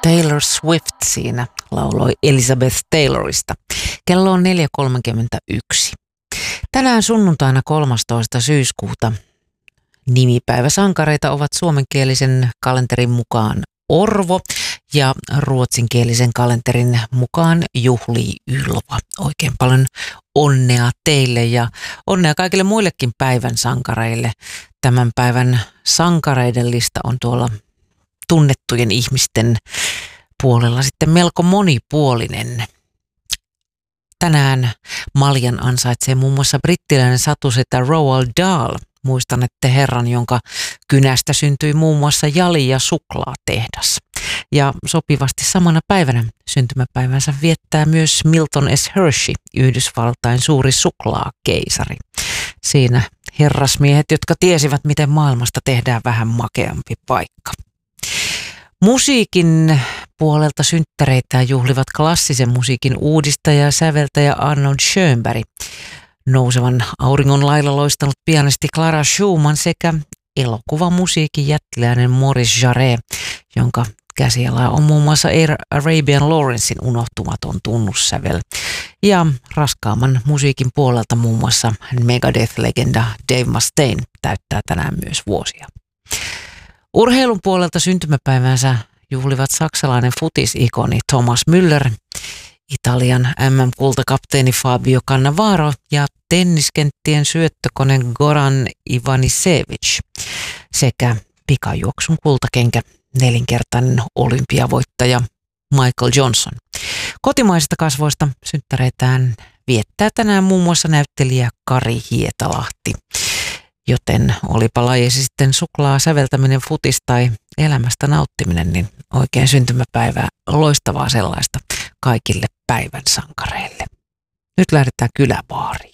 Taylor Swift siinä lauloi Elizabeth Taylorista. Kello on 4.31. Tänään sunnuntaina 13. syyskuuta nimipäiväsankareita ovat suomenkielisen kalenterin mukaan Orvo ja ruotsinkielisen kalenterin mukaan juhlii Ylva. Oikein paljon onnea teille ja onnea kaikille muillekin päivän sankareille. Tämän päivän sankareiden lista on tuolla tunnettujen ihmisten puolella sitten melko monipuolinen. Tänään maljan ansaitsee muun muassa brittiläinen satusetä Roald Dahl. Muistanette herran, jonka kynästä syntyi muun muassa jali- ja suklaatehdas. Ja sopivasti samana päivänä syntymäpäivänsä viettää myös Milton S. Hershey, Yhdysvaltain suuri suklaakeisari. Siinä herrasmiehet, jotka tiesivät, miten maailmasta tehdään vähän makeampi paikka. Musiikin puolelta synttäreitä juhlivat klassisen musiikin uudistaja ja säveltäjä Arnold Schönberg, nousevan auringon lailla loistanut pianisti Clara Schumann sekä elokuvamusiikin jättiläinen Maurice Jarre, jonka käsialaa on muun muassa Arabian Lawrencein unohtumaton tunnussävel. Ja raskaamman musiikin puolelta muun muassa Megadeth-legenda Dave Mustaine täyttää tänään myös vuosia. Urheilun puolelta syntymäpäivänsä juhlivat saksalainen futisikoni Thomas Müller, Italian MM-kultakapteeni Fabio Cannavaro ja tenniskenttien syöttökone Goran Ivanisevic sekä pikajuoksun kultakenkä nelinkertainen olympiavoittaja Michael Johnson. Kotimaisista kasvoista synttäreitään viettää tänään muun muassa näyttelijä Kari Hietalahti. Joten olipa lajeissa sitten suklaa säveltäminen, futis tai elämästä nauttiminen, niin oikein syntymäpäivää, loistavaa sellaista kaikille päivän sankareille. Nyt lähdetään kyläbaariin.